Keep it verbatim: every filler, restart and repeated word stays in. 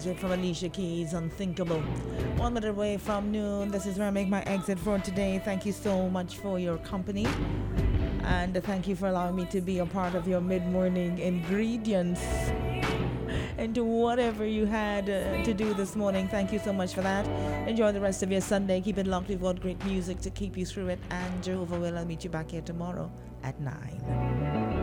music from Alicia Keys, Unthinkable. One minute away from noon. This is where I make my exit for today. Thank you so much for your company. And thank you for allowing me to be a part of your mid-morning ingredients into whatever you had uh, to do this morning. Thank you so much for that. Enjoy the rest of your Sunday. Keep it locked. We've got great music to keep you through it. And Jehovah will, I'll meet you back here tomorrow at nine.